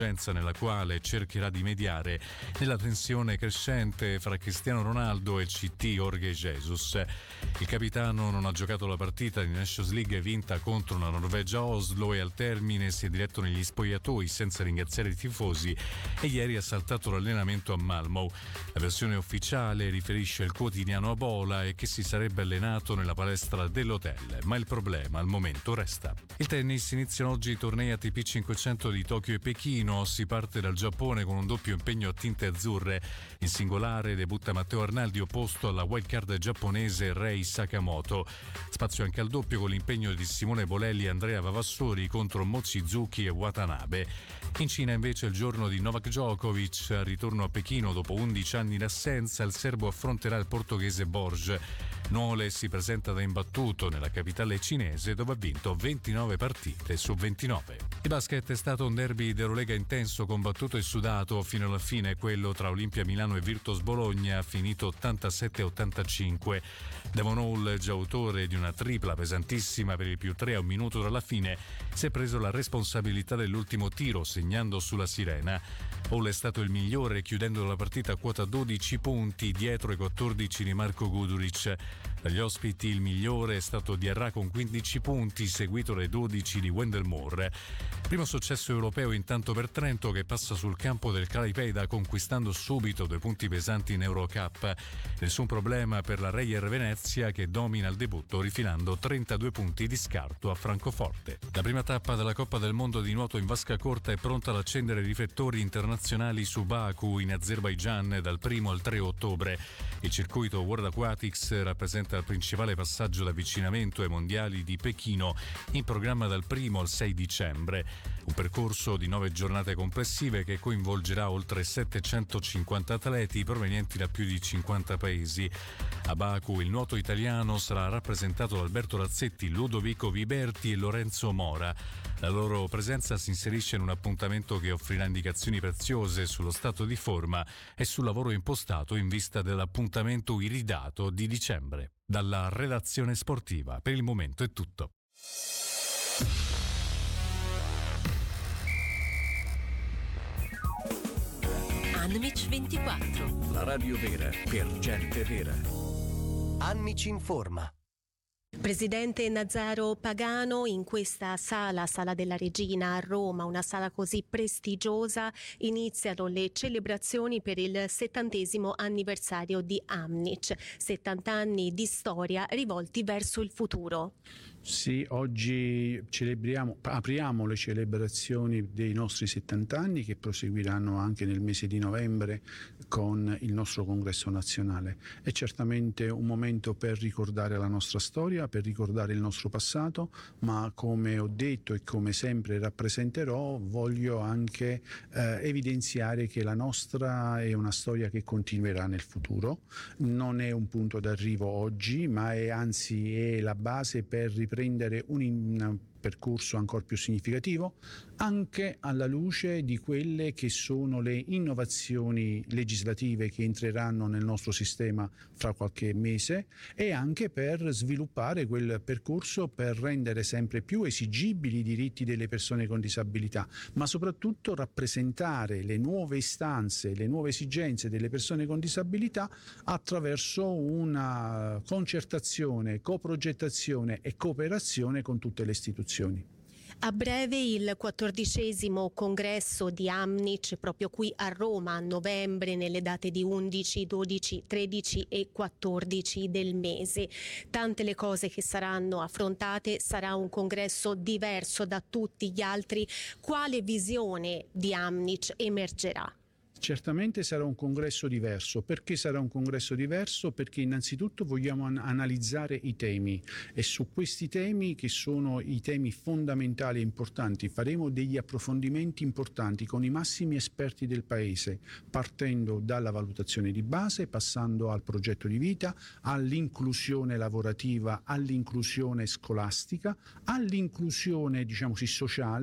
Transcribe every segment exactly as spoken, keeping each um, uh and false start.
nella quale cercherà di mediare nella tensione crescente fra Cristiano Ronaldo e il C T Jorge Jesus. Il capitano non ha giocato la partita di Nations League vinta contro la Norvegia a Oslo e al termine si è diretto negli spogliatoi senza ringraziare i tifosi e ieri ha saltato l'allenamento a Malmö. La versione ufficiale, riferisce il quotidiano Abola, è che si sarebbe allenato nella palestra dell'hotel, ma il problema al momento resta. Il tennis, iniziano oggi i tornei A T P cinquecento di Tokyo e Pechino. Si parte dal Giappone con un doppio impegno a tinte azzurre. In singolare debutta Matteo Arnaldi opposto alla wildcard giapponese Rei Sakamoto. Spazio anche al doppio con l'impegno di Simone Bolelli e Andrea Vavassori contro Mochizuki e Watanabe. In Cina invece il giorno di Novak Djokovic, al ritorno a Pechino dopo undici anni d'assenza, il serbo affronterà il portoghese Borges. Nole si presenta da imbattuto nella capitale cinese dove ha vinto ventinove partite su ventinove. Il basket è stato un derby d'Eurolega intenso, combattuto e sudato fino alla fine, quello tra Olimpia Milano e Virtus Bologna, finito ottantasette a ottantacinque. Devon Hall, già autore di una tripla pesantissima per il più tre a un minuto dalla fine, si è preso la responsabilità dell'ultimo tiro segnando sulla sirena. Hall è stato il migliore, chiudendo la partita a quota dodici punti dietro ai quattordici di Marco Guduric. Dagli ospiti il migliore è stato Diarra con quindici punti, seguito dai dodici di Wendell Moore. Primo successo europeo intanto per Trento, che passa sul campo del Klaipėda conquistando subito due punti pesanti in Eurocup. Nessun problema per la Reyer Venezia, che domina il debutto rifilando trentadue punti di scarto a Francoforte. La prima tappa della Coppa del Mondo di nuoto in vasca corta è pronta ad accendere riflettori internazionali su Baku in Azerbaigian dal primo al tre ottobre. Il circuito World Aquatics rappresenta il principale passaggio d'avvicinamento ai mondiali di Pechino, in programma dal primo al sei dicembre. Un percorso di nove giornate complessive che coinvolgerà oltre settecentocinquanta atleti provenienti da più di cinquanta paesi. A Baku il nuoto italiano sarà rappresentato da Alberto Razzetti, Ludovico Viberti e Lorenzo Mora. La loro presenza si inserisce in un appuntamento che offrirà indicazioni preziose sullo stato di forma e sul lavoro impostato in vista dell'appuntamento iridato di dicembre. Dalla redazione sportiva, per il momento è tutto. Anmic ventiquattro. La radio vera per gente vera. Anmic informa. Presidente Nazaro Pagano, in questa sala, Sala della Regina a Roma, una sala così prestigiosa, iniziano le celebrazioni per il settantesimo anniversario di Anmic. settanta anni di storia rivolti verso il futuro. Sì, oggi celebriamo, apriamo le celebrazioni dei nostri settanta anni, che proseguiranno anche nel mese di novembre con il nostro congresso nazionale. È certamente un momento per ricordare la nostra storia, per ricordare il nostro passato, ma come ho detto e come sempre rappresenterò, voglio anche eh, evidenziare che la nostra è una storia che continuerà nel futuro. Non è un punto d'arrivo oggi, ma è anzi è la base per riprendere prendere un, un percorso ancora più significativo, anche alla luce di quelle che sono le innovazioni legislative che entreranno nel nostro sistema fra qualche mese, e anche per sviluppare quel percorso per rendere sempre più esigibili i diritti delle persone con disabilità, ma soprattutto rappresentare le nuove istanze, le nuove esigenze delle persone con disabilità attraverso una concertazione, coprogettazione e cooperazione con tutte le istituzioni. A breve il quattordicesimo congresso di Anmic proprio qui a Roma, a novembre, nelle date di undici, dodici, tredici e quattordici del mese. Tante le cose che saranno affrontate, sarà un congresso diverso da tutti gli altri. Quale visione di Anmic emergerà? Certamente sarà un congresso diverso. Perché sarà un congresso diverso? Perché innanzitutto vogliamo an- analizzare i temi, e su questi temi, che sono i temi fondamentali e importanti, faremo degli approfondimenti importanti con i massimi esperti del Paese, partendo dalla valutazione di base, passando al progetto di vita, all'inclusione lavorativa, all'inclusione scolastica, all'inclusione, diciamo così, sociale,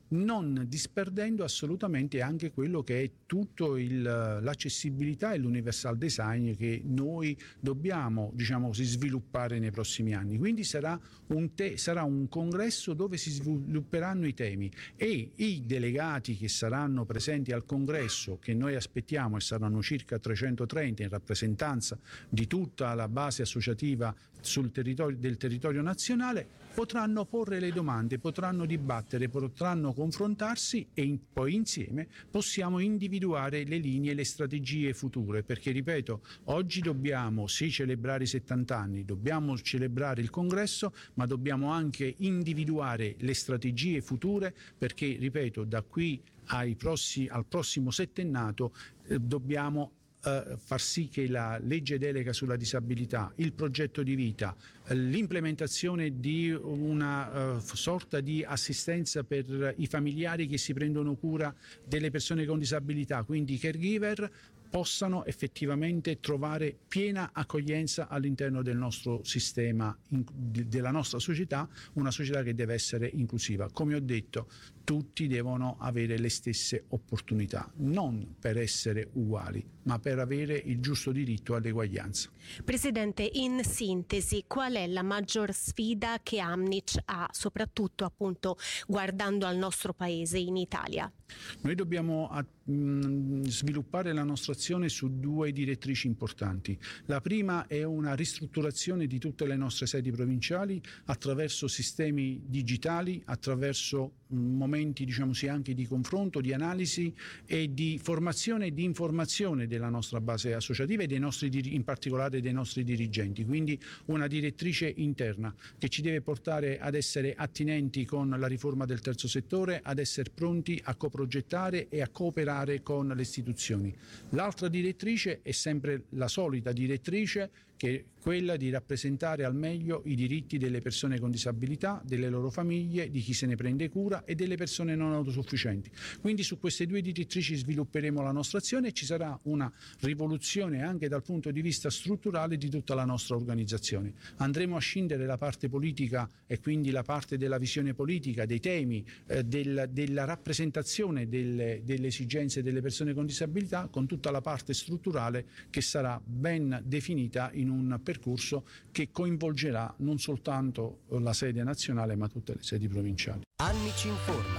non disperdendo assolutamente anche quello che è tutto il, l'accessibilità e l'universal design che noi dobbiamo, diciamo così, sviluppare nei prossimi anni. Quindi sarà un, te- sarà un congresso dove si svilupperanno i temi, e i delegati che saranno presenti al congresso, che noi aspettiamo e saranno circa trecentotrenta in rappresentanza di tutta la base associativa sul territorio, del territorio nazionale, potranno porre le domande, potranno dibattere, potranno confrontarsi e in, poi insieme possiamo individuare le linee e le strategie future, perché ripeto, oggi dobbiamo sì celebrare i settanta anni, dobbiamo celebrare il congresso, ma dobbiamo anche individuare le strategie future, perché ripeto, da qui ai prossi, al prossimo settennato eh, dobbiamo Uh, far sì che la legge delega sulla disabilità, il progetto di vita, uh, l'implementazione di una uh, sorta di assistenza per i familiari che si prendono cura delle persone con disabilità, quindi i caregiver, possano effettivamente trovare piena accoglienza all'interno del nostro sistema, in, di, della nostra società, una società che deve essere inclusiva. Come ho detto, tutti devono avere le stesse opportunità, non per essere uguali, ma per avere il giusto diritto all'eguaglianza. Presidente, in sintesi, qual è la maggior sfida che Amnic ha, soprattutto appunto guardando al nostro paese, in Italia? Noi dobbiamo a, mh, sviluppare la nostra azione su due direttrici importanti. La prima è una ristrutturazione di tutte le nostre sedi provinciali attraverso sistemi digitali, attraverso mh, momenti, diciamo così, anche di confronto, di analisi e di formazione e di informazione della nostra base associativa e dei nostri, in particolare dei nostri dirigenti. Quindi una direttrice interna che ci deve portare ad essere attinenti con la riforma del terzo settore, ad essere pronti a coprogettare e a cooperare con le istituzioni. L'altra direttrice è sempre la solita direttrice, che è quella di rappresentare al meglio i diritti delle persone con disabilità, delle loro famiglie, di chi se ne prende cura e delle persone non autosufficienti. Quindi su queste due direttrici svilupperemo la nostra azione e ci sarà una rivoluzione anche dal punto di vista strutturale di tutta la nostra organizzazione. Andremo a scindere la parte politica e quindi la parte della visione politica, dei temi, eh, del, della rappresentazione delle, delle esigenze delle persone con disabilità, con tutta la parte strutturale che sarà ben definita in un percorso che coinvolgerà non soltanto la sede nazionale ma tutte le sedi provinciali. Amnic informa.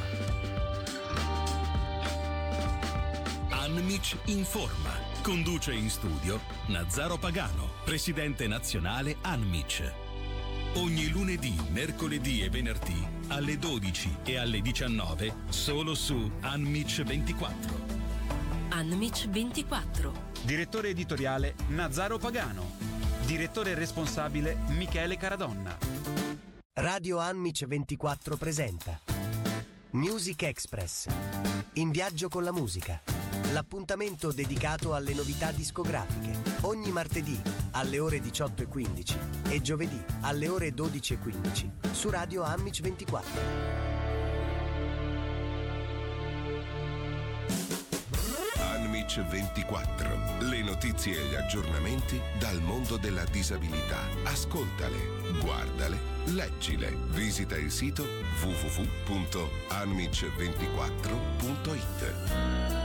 Amnic informa. Conduce in studio Nazzaro Pagano, presidente nazionale Amnic. Ogni lunedì, mercoledì e venerdì alle dodici e alle diciannove solo su Amnic ventiquattro. Amnic ventiquattro. Direttore editoriale Nazzaro Pagano. Direttore responsabile Michele Caradonna. Radio Amnic ventiquattro presenta Music Express. In viaggio con la musica. L'appuntamento dedicato alle novità discografiche. Ogni martedì alle ore diciotto e quindici e giovedì alle ore dodici e quindici su Radio Amnic ventiquattro. Amnic ventiquattro. Le notizie e gli aggiornamenti dal mondo della disabilità. Ascoltale, guardale, leggile. Visita il sito w w w punto amnic ventiquattro punto i t.